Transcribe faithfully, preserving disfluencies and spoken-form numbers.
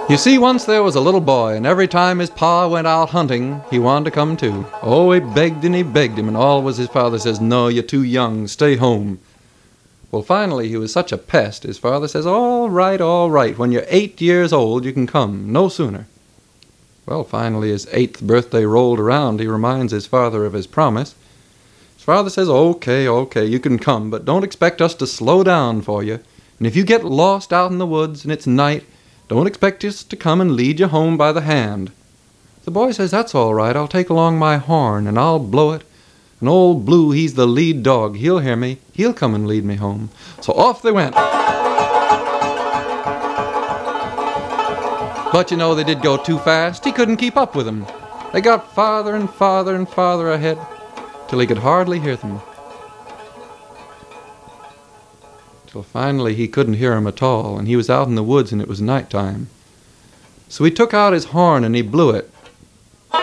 You see, once there was a little boy, and every time his pa went out hunting, he wanted to come too. Oh, he begged and he begged him, and always his father says, "No, you're too young, stay home." Well, finally, he was such a pest, his father says, "All right, all right, when you're eight years old, you can come, no sooner." Well, finally, his eighth birthday rolled around. He reminds his father of his promise. His father says, "Okay, okay, you can come, but don't expect us to slow down for you. And if you get lost out in the woods and it's night, don't expect us to come and lead you home by the hand." The boy says, "That's all right. I'll take along my horn, and I'll blow it. And old Blue, he's the lead dog. He'll hear me. He'll come and lead me home." So off they went. But you know, they did go too fast. He couldn't keep up with them. They got farther and farther and farther ahead, till he could hardly hear them. Till finally he couldn't hear 'em at all, and he was out in the woods and it was night time. So he took out his horn and he blew it,